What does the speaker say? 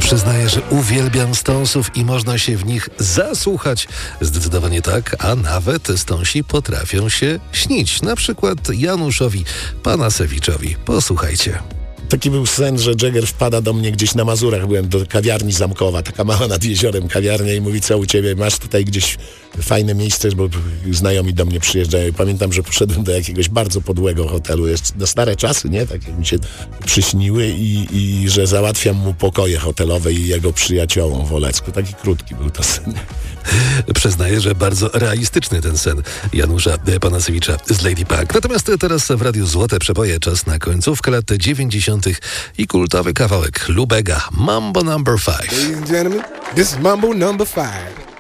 Przyznaję, że uwielbiam Stonesów i można się w nich zasłuchać. Zdecydowanie tak, a nawet Stonesi potrafią się śnić. Na przykład Januszowi Panasewiczowi. Posłuchajcie. Taki był sen, że Jagger wpada do mnie gdzieś na Mazurach, byłem do kawiarni Zamkowa, taka mała nad jeziorem kawiarnia i mówi, co u ciebie, masz tutaj gdzieś fajne miejsce, bo znajomi do mnie przyjeżdżają. I pamiętam, że poszedłem do jakiegoś bardzo podłego hotelu, jeszcze na stare czasy, nie? Tak jak mi się przyśniły i że załatwiam mu pokoje hotelowe i jego przyjaciołom w Olecku. Taki krótki był to sen. Przyznaję, że bardzo realistyczny ten sen Janusza Panasewicza z Lady Punk. Natomiast teraz w Radiu Złote Przeboje, czas na końcówkę lat 90. i kultowy kawałek Lubega, Mambo No. 5. Ladies and gentlemen, this is Mambo No. 5.